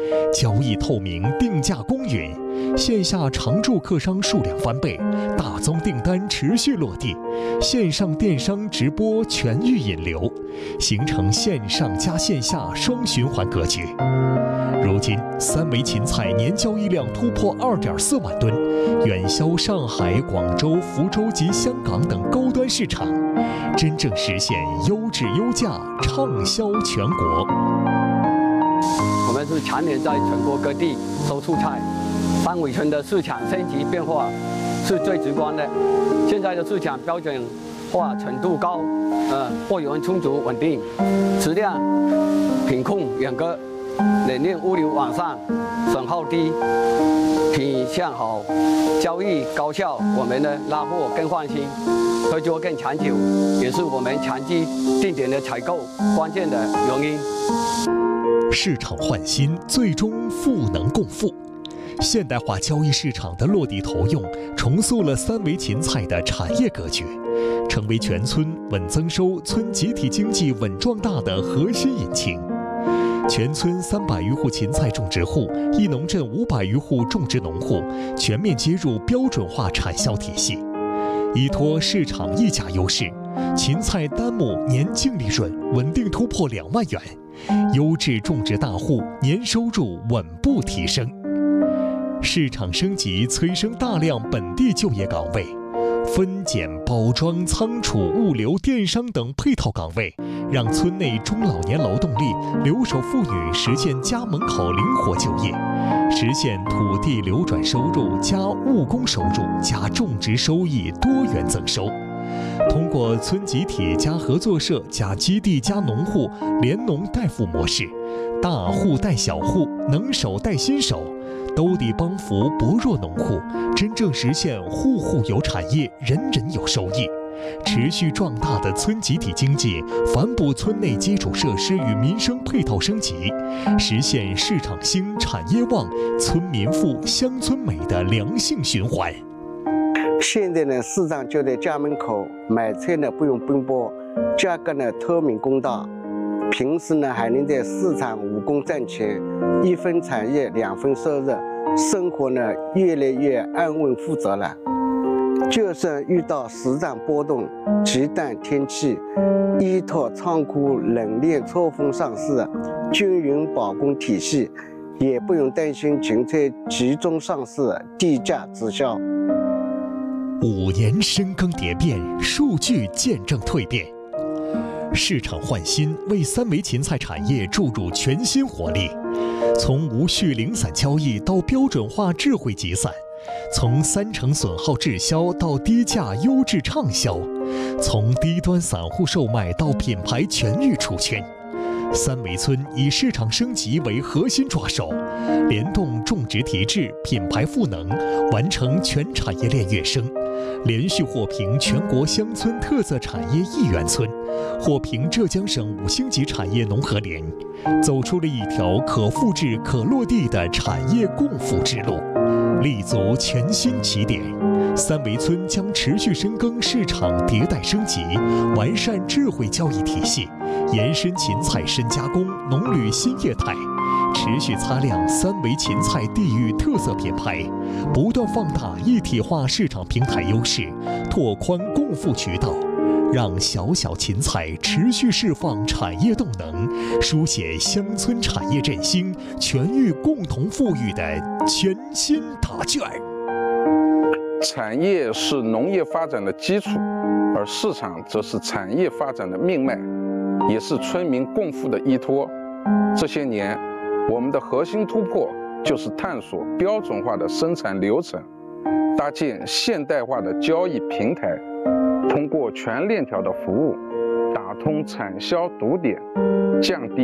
交易透明，定价公允，线下常驻客商数量翻倍，大宗订单持续落地，线上电商直播全域引流，形成线上加线下双循环格局。如今，三维芹菜年交易量突破2.4万吨，远销上海、广州、福州及香港等高端市场，真正实现优质优价，畅销全国。 我们是常年在全国各地收蔬菜，三维村的市场升级变化是最直观的。现在的市场标准化程度高，货源充足稳定，质量品控严格。冷链物流网上，损耗低，品相好，交易高效，我们的拉货更放心，合作更长久，也是我们长期定点的采购关键的原因。 市场换新，最终赋能共富。现代化交易市场的落地投用，重塑了三维芹菜的产业格局，成为全村稳增收、村集体经济稳壮大的核心引擎。全村300余户芹菜种植户，一农镇500余户种植农户，全面接入标准化产销体系，依托市场溢价优势，芹菜单亩年净利润稳定突破2万元，优质种植大户年收入稳步提升。市场升级催生大量本地就业岗位，分拣、包装、仓储、物流、电商等配套岗位，让村内中老年劳动力、留守妇女实现家门口灵活就业，实现土地流转收入加务工收入加种植收益多元增收。通过村集体加合作社加基地加农户联农带富模式，大户带小户，能手带新手，兜底帮扶薄弱农户，真正实现户户有产业，人人有收益。持续壮大的村集体经济，反哺村内基础设施与民生配套升级，实现市场兴、产业旺、村民富、乡村美的良性循环。 现在呢，市场就在家门口，买菜呢不用奔波，价格呢透明公道。平时呢还能在市场务工赚钱，一分产业2分收入，生活呢越来越安稳富足了。就算遇到市场波动、极端天气，依托仓库冷链错峰上市、均匀保供体系，也不用担心芹菜集中上市、低价滞销。 5年深耕蝶变，数据见证蜕变。市场换新为三维芹菜产业注入全新活力，从无序零散交易到标准化智慧集散，从3成损耗滞销到低价优质畅销，从低端散户售卖到品牌全域出圈。三维村以市场升级为核心抓手，联动种植提质、品牌赋能，完成全产业链跃升，连续获评全国乡村特色产业1元村，获评浙江省5星级产业农合联，走出了一条可复制、可落地的产业共富之路，立足全新起点。三维村将持续深耕市场迭代升级，完善智慧交易体系，延伸芹菜深加工、农旅新业态，持续擦亮三维芹菜地域特色品牌，不断放大一体化市场平台优势，拓宽共富渠道，让小小芹菜持续释放产业动能，书写乡村产业振兴、全域共同富裕的全新答卷。 产业是农业发展的基础，而市场则是产业发展的命脉，也是村民共富的依托。这些年，我们的核心突破就是探索标准化的生产流程，搭建现代化的交易平台，通过全链条的服务，打通产销堵点，降低